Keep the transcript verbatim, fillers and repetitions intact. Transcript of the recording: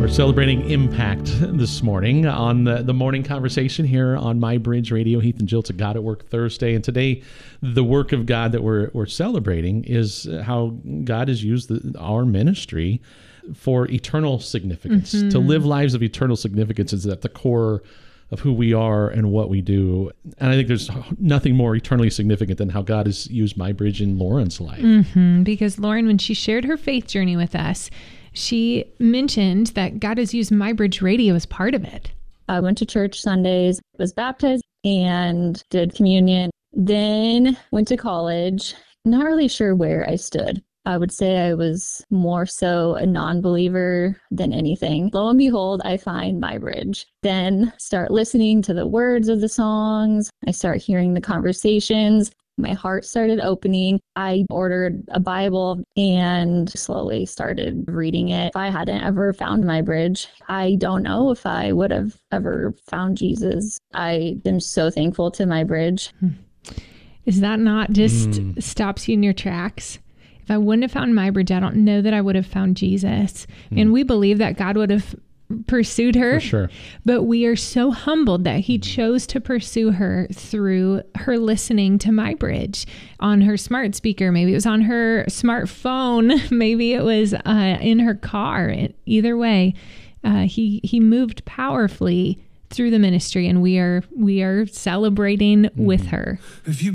celebrating Impact this morning on the, the morning conversation here on My Bridge Radio. Heath and Jill, to God at Work Thursday. And today, the work of God that we're, we're celebrating is how God has used the, our ministry for eternal significance. Mm-hmm. To live lives of eternal significance is at the core of who we are and what we do. And I think there's nothing more eternally significant than how God has used My Bridge in Lauren's life. Mm-hmm. Because Lauren, when she shared her faith journey with us, she mentioned that God has used My Bridge Radio as part of it. I went to church Sundays, was baptized, and did communion. Then went to college. Not really sure where I stood. I would say I was more so a non-believer than anything. Lo and behold, I find My Bridge. Then start listening to the words of the songs. I start hearing the conversations. My heart started opening. I ordered a Bible and slowly started reading it. If I hadn't ever found My Bridge, I don't know if I would have ever found Jesus. I am so thankful to My Bridge. Is that not just Mm. stops you in your tracks? If I wouldn't have found My Bridge, I don't know that I would have found Jesus. Mm. And we believe that God would have pursued her. For sure. But we are so humbled that he chose to pursue her through her listening to My Bridge on her smart speaker. Maybe it was on her smartphone. Maybe it was uh, in her car. Either way, uh, he he moved powerfully through the ministry, and we are we are celebrating mm. with her. If you